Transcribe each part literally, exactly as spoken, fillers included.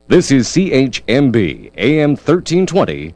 This is C H M B A M thirteen twenty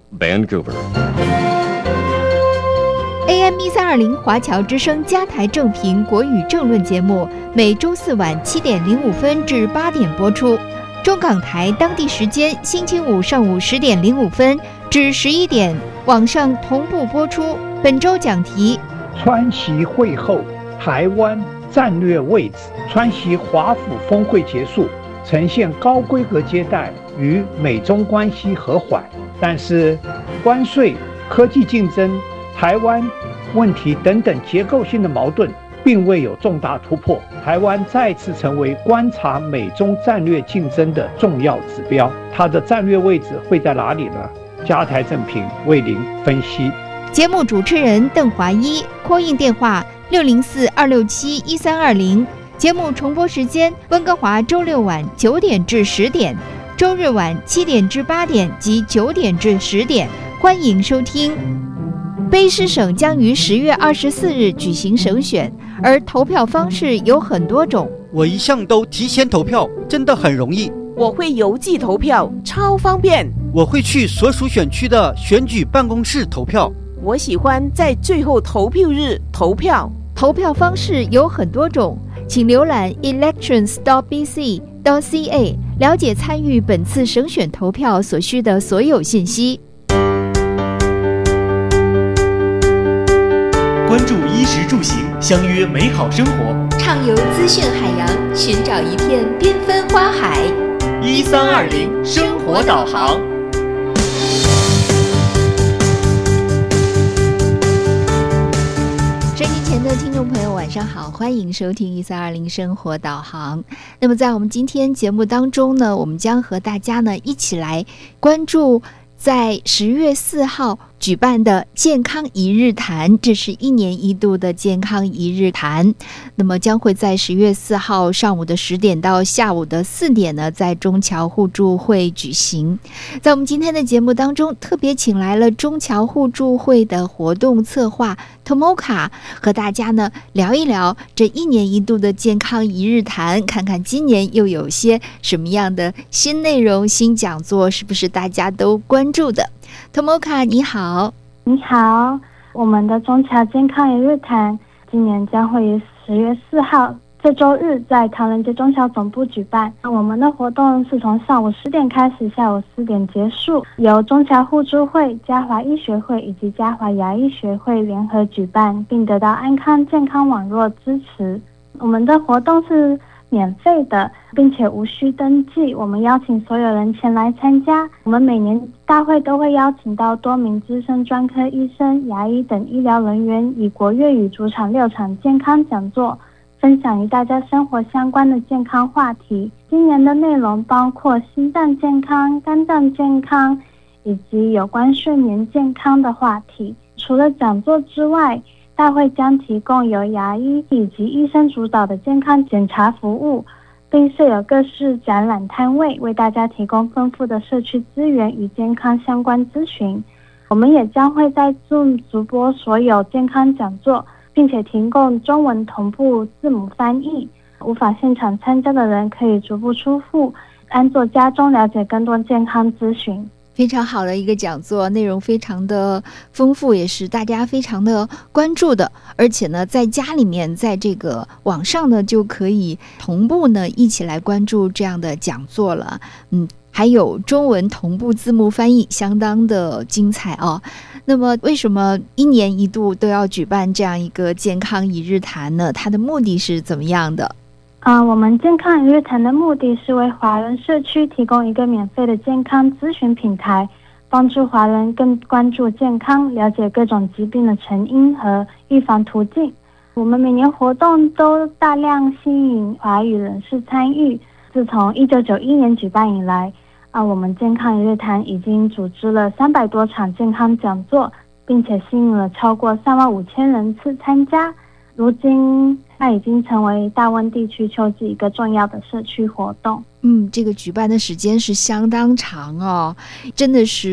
Vancouver。A M 一三二零华侨之声加台正评国语政论节目，每周四晚七点零五分至八点播出。中港台当地时间星期五上午十点零五分至十一点，网上同步播出。本周讲题： 川习会后，台湾战略位置。川习华府峰会结束，呈现高规格接待与美中关系和缓，但是关税、科技竞争、台湾问题等等结构性的矛盾并未有重大突破。台湾再次成为观察美中战略竞争的重要指标，它的战略位置会在哪里呢？加台正评为您分析。 节目主持人邓华一 ，call in 电话六零四二六七一三二零。节目重播时间：温哥华周六晚九点至十点，周日晚七点至八点及九点至十点。欢迎收听。卑诗省将于十月二十四日举行省选，而投票方式有很多种。 我一向都提前投票，真的很容易。 我会邮寄投票，超方便。 我会去所属选区的选举办公室投票。 我喜欢在最后投票日投票。 投票方式有很多种，请浏览 elections dot b c dot c a 了解参与本次省选投票所需的所有信息。 关注衣食住行，相约美好生活， 畅游资讯海洋，寻找一片缤纷花海。 一三二零生活导航。 收音前的听众朋友晚上好，欢迎收听一三二零生活导航。那么在我们今天节目当中呢，我们将和大家呢一起来关注在十月四号举办的健康一日谈，这是一年一度的健康一日谈。那么将会在十月四号上午的十点到下午的四点呢，在中侨互助会举行。在我们今天的节目当中，特别请来了中侨互助会的活动策划 Tomoka， 和大家呢聊一聊这一年一度的健康一日谈，看看今年又有些什么样的新内容、新讲座，是不是大家都关注的。Tomoka 你好。 你好，我们的中侨健康一日谈今年将会于十月四号这周日在唐人街中侨总部举办。我们的活动是从上午十点开始，下午四点结束，由中侨互助会、嘉华医学会以及嘉华牙医学会联合举办，并得到安康健康网络支持。我们的活动是免费的，并且无需登记，我们邀请所有人前来参加。我们每年大会都会邀请到多名资深专科医生、牙医等医疗人员，以国粤语主场六场健康讲座，分享与大家生活相关的健康话题。今年的内容包括心脏健康、肝脏健康以及有关睡眠健康的话题。除了讲座之外，大会将提供由牙医以及医生主导的健康检查服务，并设有各式展览摊位，为大家提供丰富的社区资源与健康相关咨询。我们也将会在 Zoom 直播所有健康讲座，并且提供中文同步字母翻译。无法现场参加的人可以足不出户，安坐家中了解更多健康咨询。 非常好的一个讲座，内容非常的丰富，也是大家非常的关注的。而且呢，在家里面，在这个网上呢，就可以同步呢一起来关注这样的讲座了。嗯，还有中文同步字幕翻译，相当的精彩哦。那么，为什么一年一度都要举办这样一个健康一日谈呢？它的目的是怎么样的？ 啊、呃，我们健康一日谈的目的是为华人社区提供一个免费的健康咨询平台，帮助华人更关注健康，了解各种疾病的成因和预防途径。我们每年活动都大量吸引华语人士参与。自从一九九一年举办以来，啊、呃，我们健康一日谈已经组织了三百多场健康讲座，并且吸引了超过三万五千人次参加。如今它已经成为大温地区秋季一个重要的社区活动。 嗯，这个举办的时间是相当长哦，真的是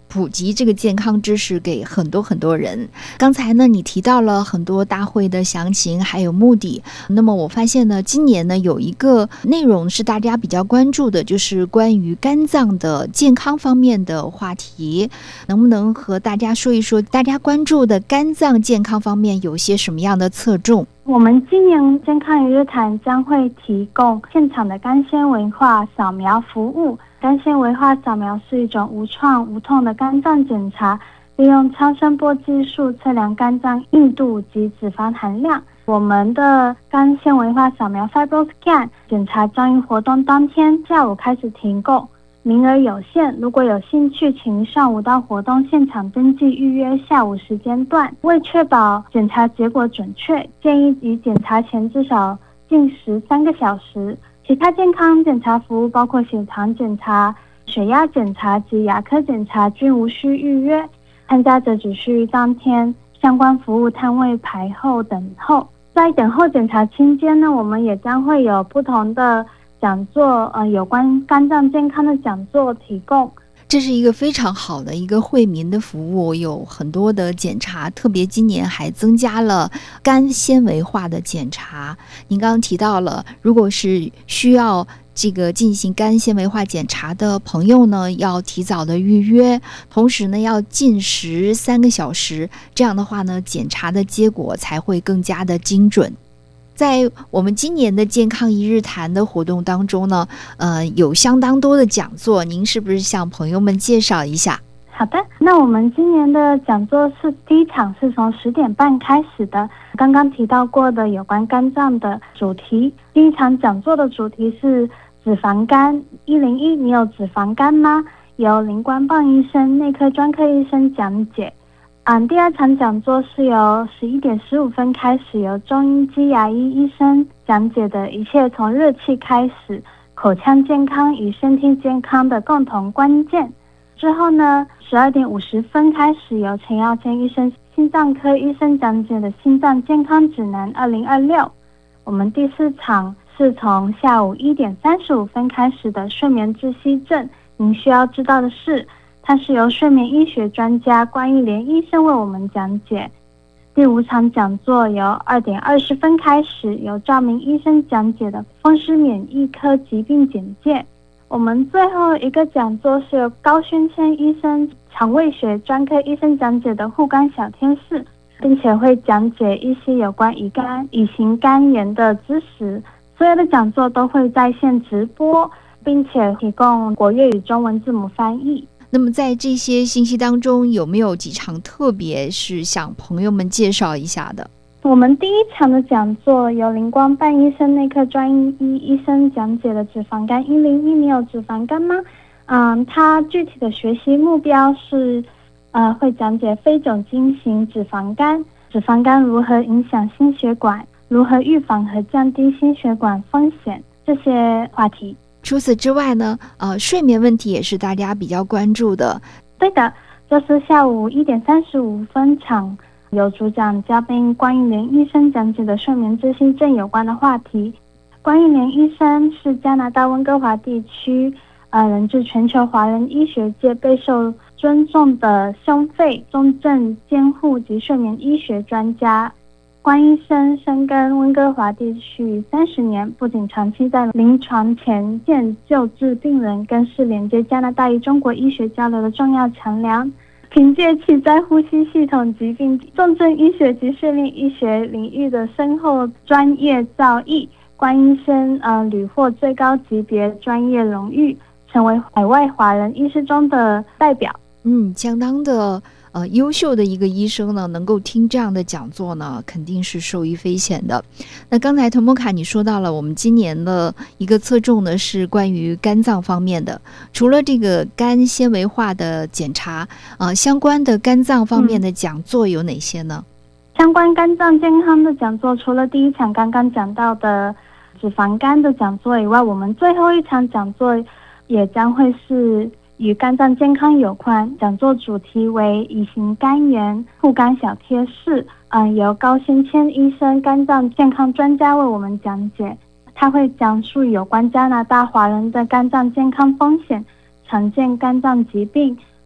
普及这个健康知识给很多很多人。刚才呢，你提到了很多大会的详情还有目的。那么我发现呢，今年呢有一个内容是大家比较关注的，就是关于肝脏的健康方面的话题。能不能和大家说一说，大家关注的肝脏健康方面有些什么样的侧重？ 我们今年健康一日谈将会提供现场的肝纤维化扫描服务。肝纤维化扫描是一种无创无痛的肝脏检查，利用超声波技术测量肝脏硬度及脂肪含量。我们的肝纤维化扫描 FibroScan 检查将于活动当天下午开始提供，名额有限，如果有兴趣请上午到活动现场登记预约下午时间段。为确保检查结果准确，建议于检查前至少禁食三个小时。其他健康检查服务包括血糖检查、血压检查及牙科检查均无需预约，参加者只需当天相关服务摊位排后等候。在等候检查期间呢，我们也将会有不同的讲座，呃，有关肝脏健康的讲座提供。 这是一个非常好的一个惠民的服务，有很多的检查，特别今年还增加了肝纤维化的检查。您刚刚提到了，如果是需要这个进行肝纤维化检查的朋友呢，要提早的预约，同时呢要禁食三个小时，这样的话呢，检查的结果才会更加的精准。在我们今年的健康一日谈的活动当中呢，呃，有相当多的讲座，您是不是向朋友们介绍一下？ 好的，那我们今年的讲座是第一场是从十点半开始的，刚刚提到过的有关肝脏的主题。第一场讲座的主题是脂肪肝一零一，你有脂肪肝吗？由林冠棒医生、内科专科医生讲解。嗯，第二场讲座是由十一点十五分开始，由中医暨牙医医生讲解的一切从热气开始，口腔健康与身体健康的共同关键。之后呢，十二点五十分开始，由陈耀谦医生、心脏科医生讲解的心脏健康指南二零二六。我们第四场是从下午一点三十五分开始的睡眠窒息症，您需要知道的是，它是由睡眠医学专家关玉莲医生为我们讲解。第五场讲座由二点二十分开始，由赵明医生讲解的风湿免疫科疾病简介。我们最后一个讲座是由高宣谦医生、肠胃学专科医生讲解的护肝小天使，并且会讲解一些有关乙肝、乙型肝炎的知识。所有的讲座都会在线直播，并且提供国粤语中文字母翻译。 那么在这些信息当中，有没有几场特别是向朋友们介绍一下的？ 我们第一场的讲座由林光半医生、内科专医医生讲解的脂肪肝一零一，你有脂肪肝吗？嗯，他具体的学习目标是，呃，会讲解非酒精型脂肪肝，脂肪肝如何影响心血管，如何预防和降低心血管风险这些话题。 除此之外呢，呃，睡眠问题也是大家比较关注的。 对的，就是下午一点三十五分场，由主讲嘉宾关玉莲医生讲解的睡眠窒息症有关的话题。关玉莲医生是加拿大温哥华地区，呃，人至全球华人医学界备受尊重的胸肺、重症监护及睡眠医学专家。关医生深耕温哥华地区三十年，不仅长期在临床前线救治病人，更是连接加拿大与中国医学交流的重要桥梁。凭借其在呼吸系统疾病、重症医学及训练医学领域的深厚专业造诣，关医生呃屡获最高级别专业荣誉，成为海外华人医师中的代表。 嗯，相当的呃优秀的一个医生呢，能够听这样的讲座呢，肯定是受益匪浅的。那刚才滕波卡你说到了，我们今年的一个侧重呢是关于肝脏方面的，除了这个肝纤维化的检查，呃，相关的肝脏方面的讲座有哪些呢？ 嗯、相关肝脏健康的讲座，除了第一场刚刚讲到的脂肪肝的讲座以外，我们最后一场讲座也将会是与肝脏健康有关，讲座主题为乙型肝炎护肝小贴士，嗯，由高先谦医生肝脏健康专家为我们讲解。他会讲述有关加拿大华人的肝脏健康风险、常见肝脏疾病、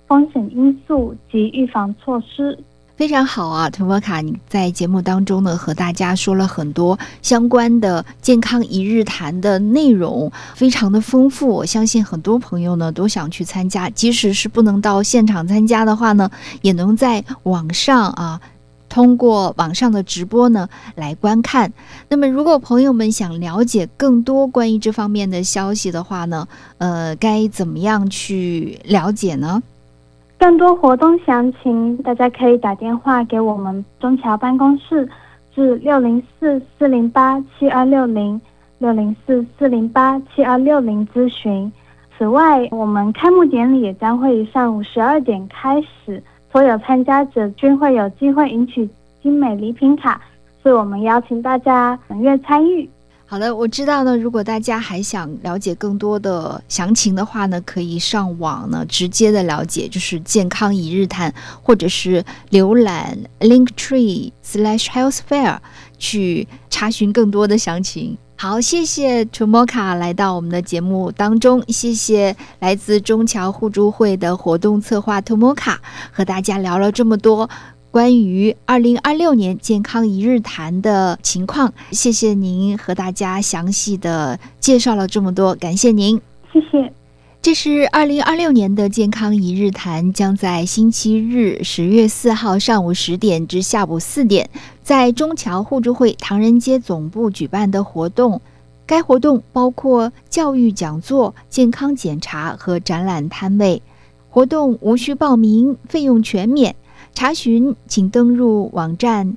风险因素及预防措施。 非常好啊 Tomoka 你在节目当中呢和大家说了很多相关的健康一日谈的内容，非常的丰富，我相信很多朋友呢都想去参加，即使是不能到现场参加的话呢，也能在网上啊通过网上的直播呢来观看。那么如果朋友们想了解更多关于这方面的消息的话呢，呃，该怎么样去了解呢？ 更多活动详情，大家可以打电话给我们中侨办公室至六零四四零八七二六零六零四四零八七二六零咨询。此外，我们开幕典礼也将会于上午十二点开始，所有参加者均会有机会赢取精美礼品卡，所以我们邀请大家踊跃参与。 好的，我知道呢，如果大家还想了解更多的详情的话呢，可以上网呢直接的了解，就是健康一日谈，或者是浏览 linktree slash health fair 去查询更多的详情。好，谢谢 Tomoka 来到我们的节目当中，谢谢来自中侨互助会的活动策划 Tomoka 和大家聊了这么多关于二零二六年健康一日谈的情况，谢谢您和大家详细的介绍了这么多，感谢您。 谢谢。 这是二零二六年的健康一日谈，将在星期日十月四号上午十点至下午四点，在中侨互助会唐人街总部举办的活动。该活动包括教育讲座、健康检查和展览摊位。活动无需报名，费用全免。查询请登入网站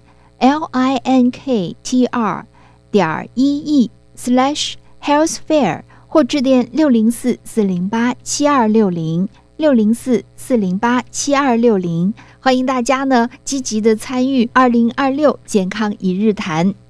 linktr 点 ee slash health fair 或致电六零四四零八七二六零六零四四零八七二六零。欢迎大家呢积极的参与二零二六健康一日谈。